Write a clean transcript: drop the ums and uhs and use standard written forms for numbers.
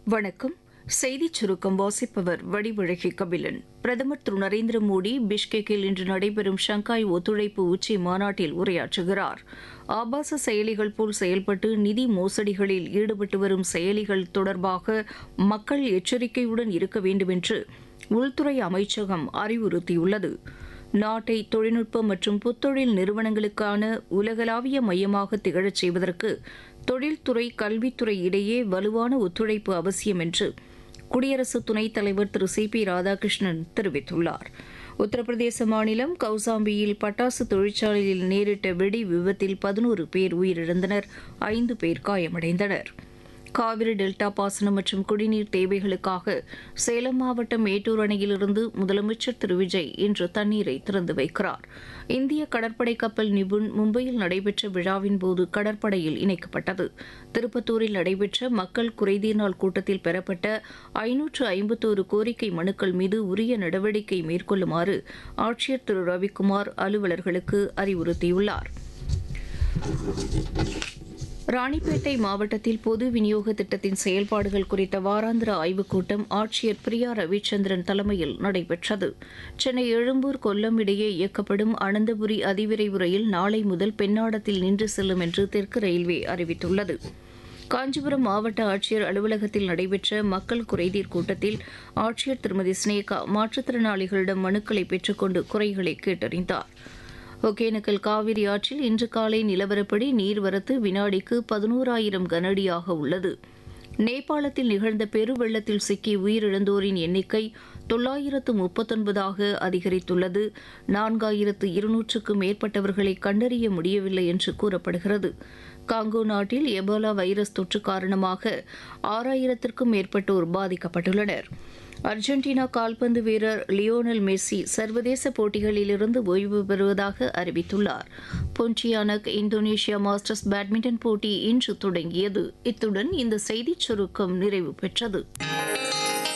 வணக்கம். செய்திச் சுருக்கம் வாசிப்பவர் வடிவழகி கபிலன். பிரதமர் திரு நரேந்திர மோடி பிஷ்கெக்கில் இன்று நடைபெறும் ஷங்காய் ஒத்துழைப்பு உச்சி மாநாட்டில் உரையாற்றுகிறார். ஆபாச செயலிகள் போல் செயல்பட்டு நிதி மோசடிகளில் ஈடுபட்டு வரும் செயலிகள் தொடர்பாக மக்கள் எச்சரிக்கையுடன் இருக்க வேண்டுமென்று உள்துறை அமைச்சகம் அறிவுறுத்தியுள்ளது. நாட்டை தொழில்நுட்ப மற்றும் புத்தொழில் நிறுவனங்களுக்கான உலகளாவிய மையமாக திகழச் செய்வதற்கு தொழில்துறை கல்வித்துறை இடையே வலுவான ஒத்துழைப்பு அவசியம் என்று குடியரசு துணைத் தலைவர் திரு சி.பி. ராதாகிருஷ்ணன் தெரிவித்துள்ளார். உத்தரப்பிரதேச மாநிலம் கௌசாம்பியில் பட்டாசு தொழிற்சாலையில் நேரிட்ட வெடி விபத்தில் 11 பேர் உயிரிழந்தனர், 5 பேர் காயமடைந்தனர். காவிரி டெல்டா பாசனம் மற்றும் குடிநீர் தேவைகளுக்காக சேலம் மாவட்டம் மேட்டூர் அணையிலிருந்து முதலமைச்சர் திரு விஜய் இன்று தண்ணீரை திறந்து வைக்கிறார். இந்திய கடற்படை கப்பல் நிபுண் மும்பையில் நடைபெற்ற விழாவின் போது கடற்படையில் இணைக்கப்பட்டது. திருப்பத்தூரில் நடைபெற்ற மக்கள் குறைதீர் நாள் கூட்டத்தில் பெறப்பட்ட 551 கோரிக்கை மனுக்கள் மீது உரிய நடவடிக்கை மேற்கொள்ளுமாறு ஆட்சியர் திரு ரவிக்குமார் அலுவலர்களுக்கு அறிவுறுத்தியுள்ளார். ராணிப்பேட்டை மாவட்டத்தில் பொது விநியோக திட்டத்தின் செயல்பாடுகள் குறித்த வாராந்திர ஆய்வுக் கூட்டம் ஆட்சியர் பிரியா ரவிச்சந்திரன் தலைமையில் நடைபெற்றது. சென்னை எழும்பூர் கொல்லம் இடையே இயக்கப்படும் அனந்தபுரி அதிவிரைவு ரயில் நாளை முதல் பெண்ணாடத்தில் நின்று செல்லும் என்று தெற்கு ரயில்வே அறிவித்துள்ளது. காஞ்சிபுரம் மாவட்ட ஆட்சியர் அலுவலகத்தில் நடைபெற்ற மக்கள் குறைதீர் கூட்டத்தில் ஆட்சியர் திருமதி ஸ்னேகா மாற்றுத்திறனாளிகளிடம் மனுக்களை பெற்றுக்கொண்டு குறைகளை கேட்டறிந்தார். ஒகேனக்கல் காவிரி ஆற்றில் இன்று காலை நிலவரப்படி நீர்வரத்து வினாடிக்கு 11,000 கனஅடியாக உள்ளது. நேபாளத்தில் நிகழ்ந்த பெருவெள்ளத்தில் சிக்கி உயிரிழந்தோரின் எண்ணிக்கை 939ஆக அதிகரித்துள்ளது. 4,200க்கும் மேற்பட்டவர்களை கண்டறிய முடியவில்லை என்று கூறப்படுகிறது. காங்கோ நாட்டில் எபோலா வைரஸ் தொற்று காரணமாக 6,000க்கும் மேற்பட்டோர் பாதிக்கப்பட்டுள்ளனர். அர்ஜென்டினா கால்பந்து வீரர் லியோனல் மெஸ்ஸி சர்வதேச போட்டிகளிலிருந்து ஓய்வு பெறுவதாக அறிவித்துள்ளார். பொன்டியானக் இந்தோனேஷியா மாஸ்டர்ஸ் பேட்மிண்டன் போட்டி இன்று தொடங்கியது. இத்துடன் இந்த செய்திச் சுருக்கம் நிறைவு பெற்றது.